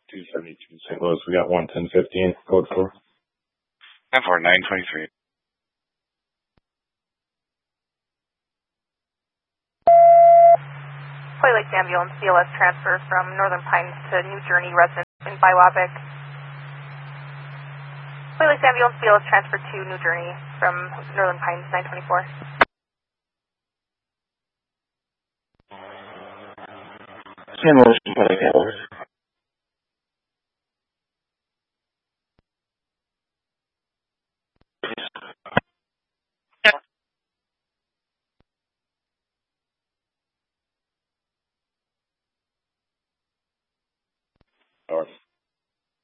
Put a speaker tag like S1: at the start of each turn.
S1: 272 St. Louis. We got 11015, code 4.
S2: 94923.
S3: Hoy Lakes Ambulance CLS transfer from Northern Pines to New Journey residents in Biwabik. Hoy Lakes Ambulance CLS transfer to New Journey from Northern Pines 924.
S4: St. Louis,